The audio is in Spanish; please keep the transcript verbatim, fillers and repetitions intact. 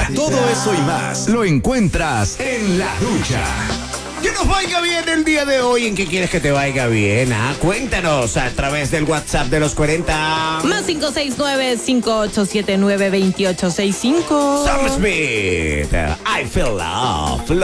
Todo eso y más lo encuentras en La Ducha. Que nos vaya bien el día de hoy. ¿En qué quieres que te vaya bien? Ah, cuéntanos a través del WhatsApp de los cuarenta. Más cinco seis nueve, cinco ocho siete nueve, dos ocho seis cinco. Sam Smith, I feel love.